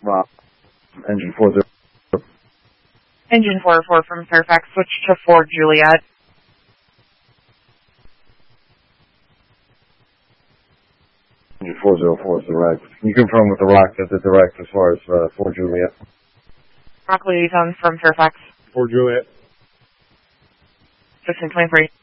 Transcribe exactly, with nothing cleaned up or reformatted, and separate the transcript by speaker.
Speaker 1: Rock. Engine four zero.
Speaker 2: Engine four oh four from Fairfax, switch to four Juliet.
Speaker 1: Engine four zero four is direct. Can you confirm with the Rock that the direct as far as uh, four Juliet?
Speaker 2: Rock liaison from Fairfax.
Speaker 3: four Juliet.
Speaker 2: sixteen twenty-three.